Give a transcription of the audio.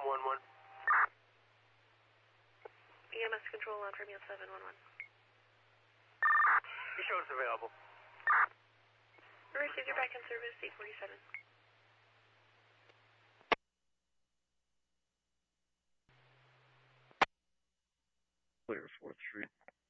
711. EMS control on Romeo 711. Your show's available. Received your back in service, 847. Clear 4-3.